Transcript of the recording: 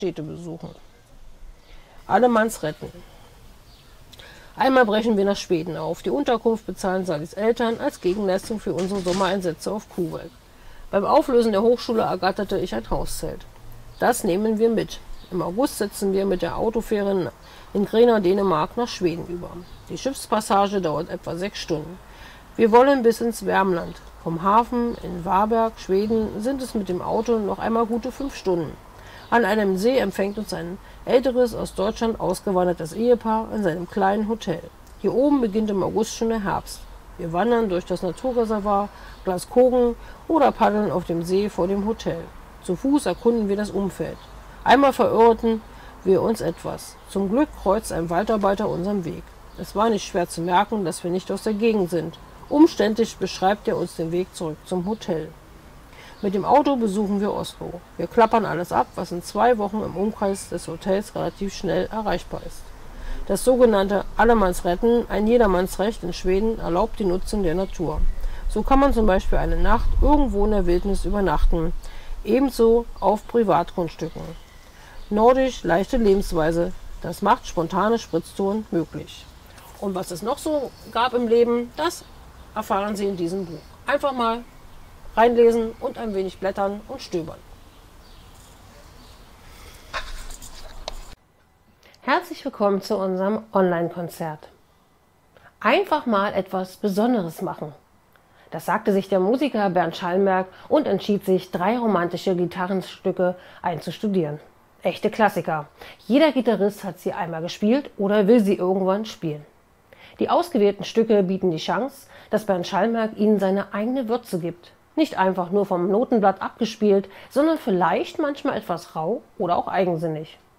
Städte besuchen. Allemanns retten. Einmal brechen wir nach Schweden auf. Die Unterkunft bezahlen Sallys Eltern als Gegenleistung für unsere Sommereinsätze auf Kuhweg. Beim Auflösen der Hochschule ergatterte ich ein Hauszelt. Das nehmen wir mit. Im August setzen wir mit der Autofähre in Grena, Dänemark, nach Schweden über. Die Schiffspassage dauert etwa 6 Stunden. Wir wollen bis ins Värmland. Vom Hafen in Varberg, Schweden, sind es mit dem Auto noch einmal gute 5 Stunden. An einem See empfängt uns ein älteres, aus Deutschland ausgewandertes Ehepaar in seinem kleinen Hotel. Hier oben beginnt im August schon der Herbst. Wir wandern durch das Naturreservat Glaskogen oder paddeln auf dem See vor dem Hotel. Zu Fuß erkunden wir das Umfeld. Einmal verirrten wir uns etwas. Zum Glück kreuzt ein Waldarbeiter unseren Weg. Es war nicht schwer zu merken, dass wir nicht aus der Gegend sind. Umständlich beschreibt er uns den Weg zurück zum Hotel. Mit dem Auto besuchen wir Oslo. Wir klappern alles ab, was in 2 Wochen im Umkreis des Hotels relativ schnell erreichbar ist. Das sogenannte Allemannsretten, ein Jedermannsrecht in Schweden, erlaubt die Nutzung der Natur. So kann man zum Beispiel eine Nacht irgendwo in der Wildnis übernachten, ebenso auf Privatgrundstücken. Nordisch leichte Lebensweise, das macht spontane Spritztouren möglich. Und was es noch so gab im Leben, das erfahren Sie in diesem Buch. Einfach mal reinlesen und ein wenig blättern und stöbern. Herzlich willkommen zu unserem Online-Konzert. Einfach mal etwas Besonderes machen. Das sagte sich der Musiker Bernd Schallenberg und entschied sich, 3 romantische Gitarrenstücke einzustudieren. Echte Klassiker. Jeder Gitarrist hat sie einmal gespielt oder will sie irgendwann spielen. Die ausgewählten Stücke bieten die Chance, dass Bernd Schallenberg ihnen seine eigene Würze gibt. Nicht einfach nur vom Notenblatt abgespielt, sondern vielleicht manchmal etwas rau oder auch eigensinnig.